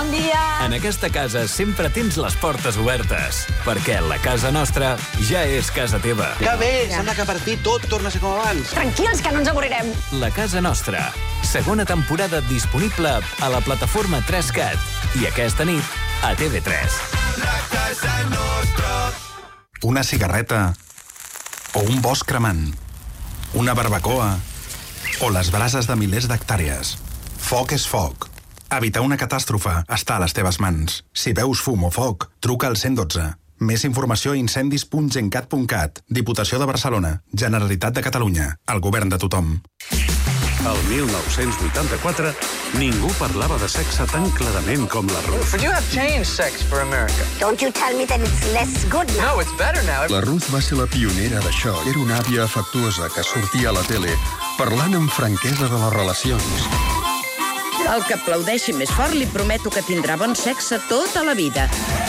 Bon dia! En aquesta casa sempre tens les portes obertes, perquè la casa nostra ja és casa teva. Que bé! Sembla que per fi tot torna a ser com abans. Tranquils, que no ens avorrirem. La casa nostra. Segona temporada disponible a la plataforma 3CAT i aquesta nit a TV3. La casa nostra. Una cigarreta o un bosc cremant, una barbacoa o les brases de milers d'hectàrees. Foc és foc. Evitar una catàstrofe està a les teves mans. Si veus fum o foc, truca al 112. Més informació a incendis.gencat.cat. Diputació de Barcelona. Generalitat de Catalunya. El govern de tothom. El 1984, ningú parlava de sexe tan clarament com la Ruth. But you have changed sex for America. Don't you tell me that it's less good now. No, it's better now. La Ruth va ser la pionera d'això. Era una àvia afectuosa que sortia a la tele parlant amb franquesa de les relacions. El que aplaudeixi més fort li prometo que tindrà bon sexe tota la vida.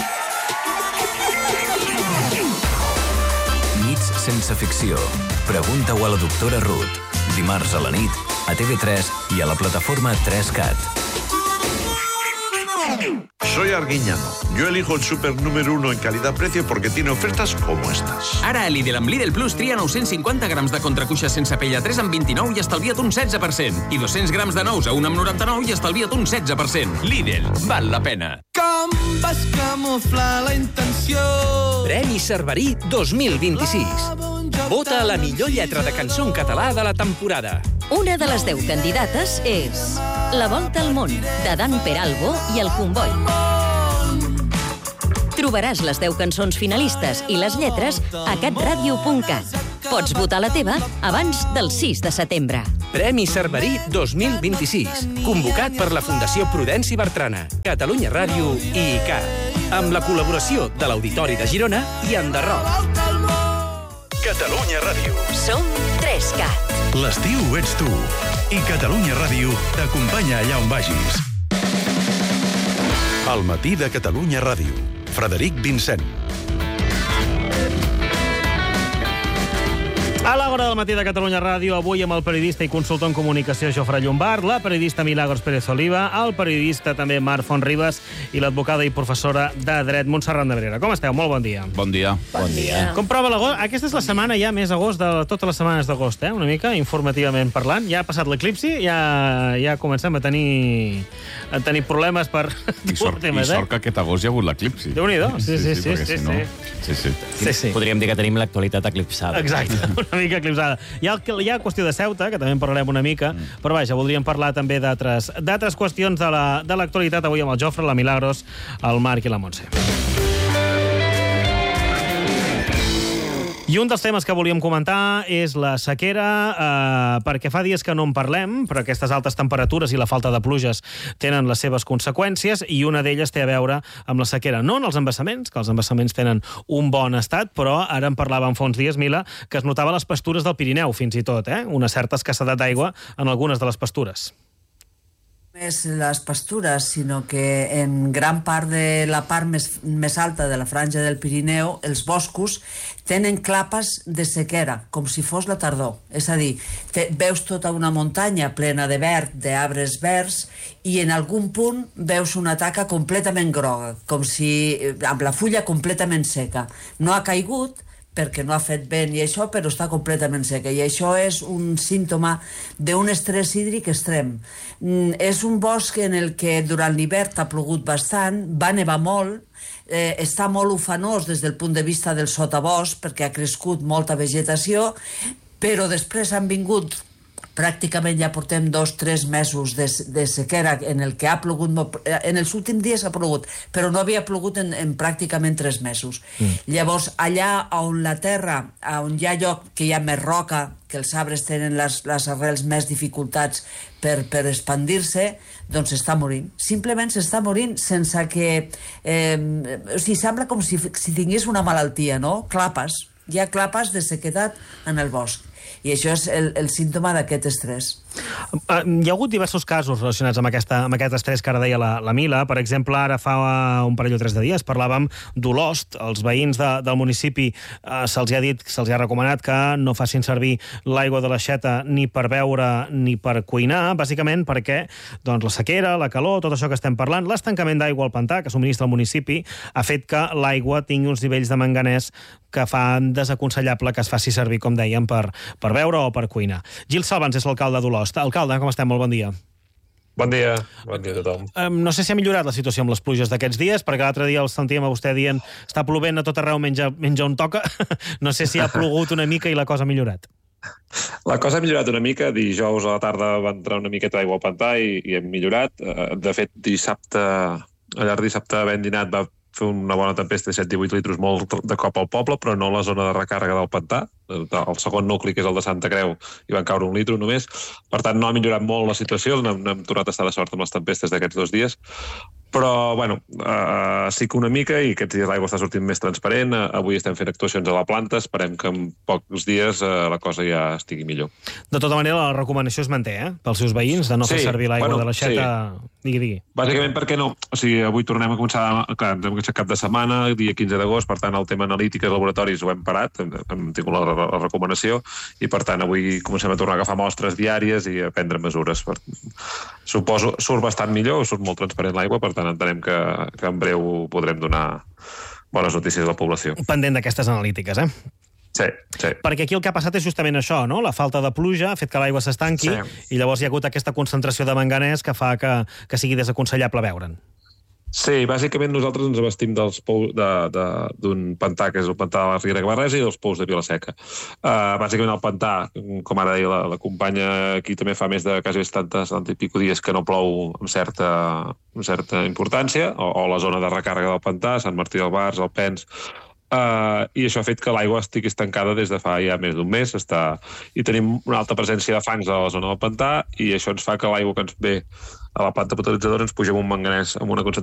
Nits sense ficció. Pregunta-ho a la doctora Ruth. Dimarts a la nit, a TV3 i a la plataforma 3CAT. Soy Arguiñano. Yo elijo el súper número 1 en calidad-precio porque tiene ofertas como estas. Ara a Lidl amb Lidl Plus tria 950 grams de contracuixa sense pell a 3 amb 29 i estalvia't un 16%. I 200 grams de nous a 1 amb 99 i estalvia't un 16%. Lidl, val la pena. Com vas camuflar la intenció? Premi Cerverí 2026. Vota a la millor lletra de cançó en català de la temporada. Una de les 10 candidates és La volta al món, de Dan Peralbo i el Comboi. Trobaràs les 10 cançons finalistes i les lletres a catradio.cat. Pots votar la teva abans del 6 de setembre. Premi Cerverí 2026. Convocat per la Fundació Prudenci Bertrana, Catalunya Ràdio i ICAT. Amb la col·laboració de l'Auditori de Girona i Enderroc. Catalunya Ràdio. Som 3CAT. L'estiu ets tu. I Catalunya Ràdio t'acompanya allà on vagis. Al matí de Catalunya Ràdio. Frederic Vincent. A l'hora del matí de Catalunya Ràdio, avui amb el periodista i consultor en comunicació Jofre Llombart, la periodista Milagros Pérez Oliva, el periodista també Marc Fontribas i l'advocada i professora de Dret Montserrat Nebrera. Com esteu? Molt bon dia. Bon dia. Bon dia. Com prova l'agost? Aquesta és la setmana ja més agost de totes les setmanes d'agost, una mica, informativament parlant. Ja ha passat l'eclipsi, ja comencem a tenir problemes per temes, I sort que aquest agost hi ha hagut l'eclipsi. Déu-n'hi-do. Sí. Podríem dir que tenim l'actualitat eclipsada. Exacte, una mica eclipsada. Hi ha qüestió de Ceuta, que també en parlarem una mica, però vaja, voldríem parlar també d'altres qüestions de l'actualitat avui amb el Jofre, la Milagros, el Marc i la Montse. I un dels temes que volíem comentar és la sequera, perquè fa dies que no en parlem, però aquestes altes temperatures i la falta de pluges tenen les seves conseqüències, i una d'elles té a veure amb la sequera. No en els embassaments, que els embassaments tenen un bon estat, però ara en parlàvem fa uns dies, Mila, que es notava a les pastures del Pirineu, fins i tot, una certa escassedat d'aigua en algunes de les pastures. Més les pastures, sinó que en gran part de la part més alta de la franja del Pirineu, els boscos tenen clapes de sequera, com si fos la tardor. És a dir, veus tota una muntanya plena de verd, d'arbres verds, i en algun punt veus una taca completament groga, com si amb la fulla completament seca. No ha caigut, perquè no ha fet vent i això, però està completament seca. I això és un símptoma d'un estrès hídric extrem. És un bosc en el que durant l'hivern ha plogut bastant, va nevar molt, està molt ufanós des del punt de vista del sotabosc, perquè ha crescut molta vegetació, però després han vingut pràcticament ja portem 2-3 mesos de sequera en el que ha plogut, en els últims dies ha plogut, però no havia plogut en pràcticament 3 mesos. Llavors, allà on la terra, on hi ha lloc que hi ha més roca, que els arbres tenen les arrels més dificultats per expandir-se, doncs s'està morint. Simplement s'està morint sense que... o sigui, sembla com si tingués una malaltia, no? Clapes. Hi ha clapes de sequedat en el bosc. I això és el símptoma d'aquest estrès. Hi ha hagut diversos casos relacionats amb aquest estrès que ara deia la Mila. Per exemple, ara fa un parell o 3 de dies parlàvem d'Olost. Els veïns del municipi se'ls ha dit, se'ls ha recomanat que no facin servir l'aigua de l'aixeta ni per beure ni per cuinar, bàsicament perquè la sequera, la calor, tot això que estem parlant, l'estancament d'aigua al pantà que subministra el municipi ha fet que l'aigua tingui uns nivells de manganès que fan desaconsellable que es faci servir, com dèiem, per beure o per cuinar. Gil Salvans és l'alcalde d'Olost. Alcalde, com estem? Molt bon dia. Bon dia a tothom. No sé si ha millorat la situació amb les pluges d'aquests dies, perquè l'altre dia el sentíem a vostè dient està plovent a tot arreu menja on toca. No sé si ha plogut una mica i la cosa ha millorat. La cosa ha millorat una mica. Dijous a la tarda va entrar una miqueta d'aigua al pantà i hem millorat. De fet, al llarg dissabte havent dinat va fer una bona tempesta de 7-18 litres molt de cop al poble, però no a la zona de recàrrega del pantà. El segon nucli, que és el de Santa Creu, hi van caure 1 litre només. Per tant, no ha millorat molt la situació, no hem tornat a estar de sort amb les tempestes d'aquests 2 dies. Però, bueno, sí que una mica, i aquests dies l'aigua està sortint més transparent. Avui estem fent actuacions a la planta, esperem que en pocs dies la cosa ja estigui millor. De tota manera, la recomanació es manté, pels seus veïns, de no fer servir l'aigua de l'aixeta. Digui. Bàsicament perquè no. O sigui, avui tornem a començar, clar, hem començat cap de setmana, dia 15 d'agost, per tant, el tema analític als laboratoris ho hem parat, hem tingut la recomanació, i per tant, avui comencem a tornar a agafar mostres diàries i a prendre mesures. Suposo, surt bastant millor, surt molt transparent l'aigua, per tant, entenem que en breu podrem donar bones notícies a la població. Pendent d'aquestes analítiques, Sí. Perquè aquí el que ha passat és justament això, no? La falta de pluja ha fet que l'aigua s'estanqui i llavors hi ha hagut aquesta concentració de manganès que fa que sigui desaconsellable beure'n. Sí, bàsicament nosaltres ens abastim dels pous d'un pantà, que és el pantà de la Riera Cabarresa, i dels pous de Vilaseca. Bàsicament el pantà, com ara deia la companya, aquí també fa més de quasi 70 i pico dies que no plou amb certa importància, o la zona de recàrrega del pantà, Sant Martí del Bars, el Pens, i això ha fet que l'aigua estigui estancada des de fa ja més d'un mes. I tenim una alta presència de fangs a la zona del pantà, i això ens fa que l'aigua que ens ve a la planta potabilitzadora ens puja amb un manganès, amb una concentració